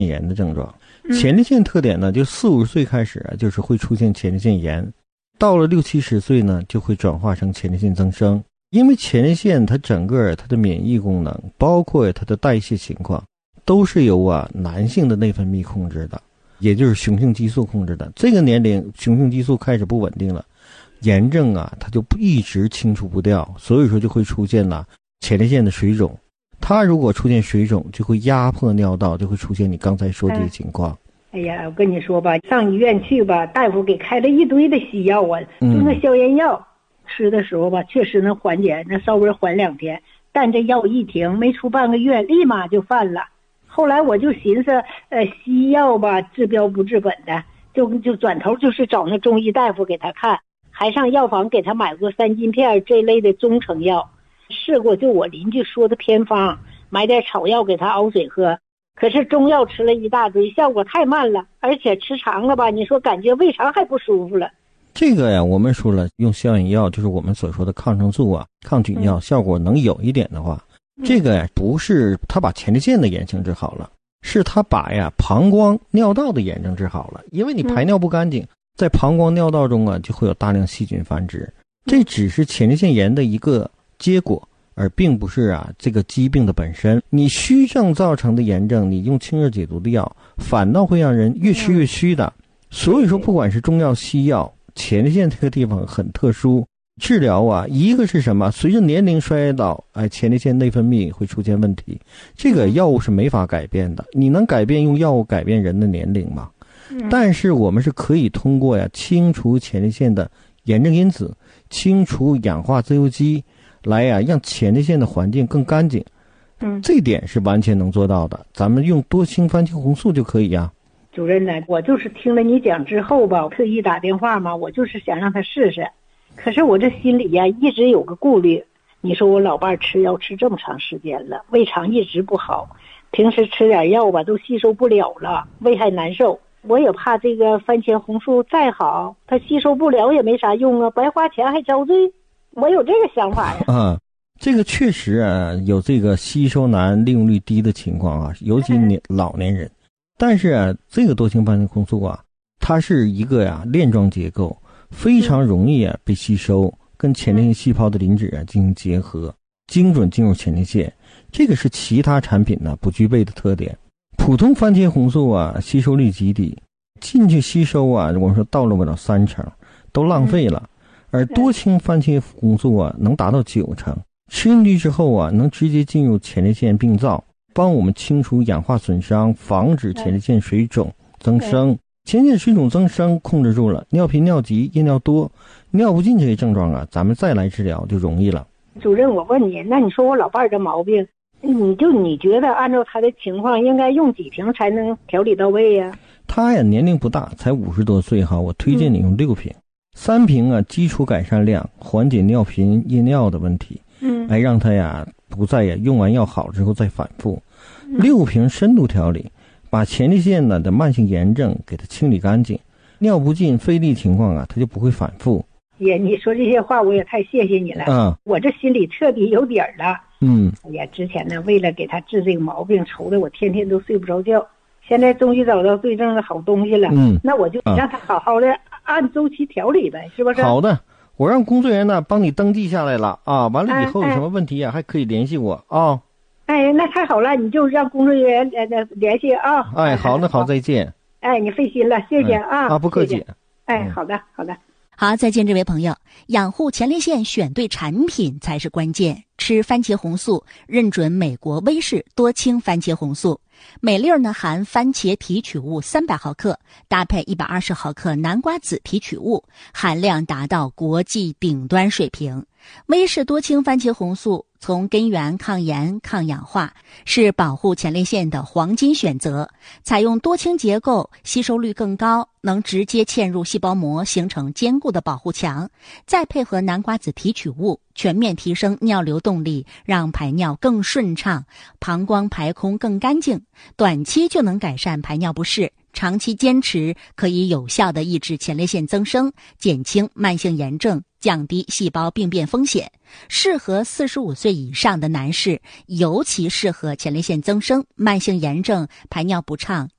炎的症状。前列腺特点呢，就40-50岁开始啊，就是会出现前列腺炎，到了60-70岁呢，就会转化成前列腺增生。因为前列腺它整个它的免疫功能，包括它的代谢情况，都是由男性的内分泌控制的，也就是雄性激素控制的。这个年龄雄性激素开始不稳定了，炎症它就一直清除不掉，所以说就会出现前列腺的水肿。它如果出现水肿，就会压迫尿道，就会出现你刚才说这个情况。 哎呀，我跟你说吧，上医院去吧，大夫给开了一堆的西药啊，就那消炎药，吃的时候吧，确实能缓解，那稍微缓2天，但这药一停，没出半个月，立马就犯了。后来我就寻思，西药吧治标不治本的，就转头就是找那中医大夫给他看，还上药房给他买过3金片这类的中成药。试过就我邻居说的偏方，买点草药给他熬水喝，可是中药吃了一大堆，效果太慢了，而且吃长了吧，你说感觉胃肠还不舒服了。 这个呀，我们说了，用消炎药就是我们所说的抗生素抗菌药，效果能有一点的话，这个呀不是他把前列腺的炎症治好了，是他把膀胱尿道的炎症治好了。因为你排尿不干净，在膀胱尿道中就会有大量细菌繁殖，这只是前列腺炎的一个结果，而并不是这个疾病的本身。你虚症造成的炎症，你用清热解毒的药，反倒会让人越吃越虚的。所以说，不管是中药西药，前列腺这个地方很特殊，治疗一个是什么？随着年龄衰老，前列腺内分泌会出现问题，这个药物是没法改变的。你能改变用药物改变人的年龄吗？但是我们是可以通过清除前列腺的炎症因子，清除氧化自由基，来让前列腺的环境更干净。这点是完全能做到的。咱们用多氢番茄红素就可以呀。 主任呢，我就是听了你讲之后吧，我特意打电话嘛，我就是想让他试试。可是我这心里一直有个顾虑。你说我老伴吃药吃这么长时间了，胃肠一直不好，平时吃点药吧都吸收不了了，胃还难受。我也怕这个番茄红素再好，它吸收不了也没啥用啊，白花钱还遭罪。我有这个想法呀。 这个确实有这个吸收难、利用率低的情况尤其老年人。但是这个多氢番茄红素它是一个链状结构，非常容易被吸收，跟前列腺细胞的磷脂进行结合，精准进入前列腺。这个是其他产品不具备的特点。普通番茄红素吸收率极低，进去吸收我们说到了不了3成，都浪费了。而多氢番茄红素能达到9成，吃进去之后能直接进入前列腺病灶，帮我们清除氧化损伤，防止前列腺水肿增生。前列腺水肿增生控制住了，尿频尿急夜尿多尿不尽这些症状咱们再来治疗就容易了。 主任，我问你，那你说我老伴儿这毛病，你觉得按照他的情况应该用几瓶才能调理到位呀？ 他年龄不大，才50多岁我推荐你用6瓶，3瓶基础改善量，缓解尿频夜尿的问题，来让他不再用完药好之后再反复。6瓶深度调理，把前列腺的慢性炎症给它清理干净，尿不尽费力情况它就不会反复。 你说这些话我也太谢谢你了。我这心里彻底有底儿了。之前呢为了给他治这个毛病，愁得我天天都睡不着觉。现在终于找到对症的好东西了。那我就让他好好的按周期调理呗，是不是？好的，我让工作人员帮你登记下来了完了以后有什么问题还可以联系我那太好了，你就让工作人员联系好的，好，再见。 你费心了，谢谢不客气。 好的。 好，再见，这位朋友。养护前列腺选对产品才是关键。吃番茄红素，认准美国威士多氢番茄红素。每粒呢含番茄提取物300毫克，搭配120毫克南瓜籽提取物，含量达到国际顶端水平。威士多氢番茄红素从根源抗炎抗氧化，是保护前列腺的黄金选择。采用多氢结构，吸收率更高，能直接嵌入细胞膜，形成坚固的保护墙。再配合南瓜籽提取物，全面提升尿流动力，让排尿更顺畅，膀胱排空更干净。短期就能改善排尿不适，长期坚持可以有效地抑制前列腺增生，减轻慢性炎症， 降低细胞病变风险，适合45岁以上的男士，尤其适合前列腺增生、慢性炎症、排尿不畅、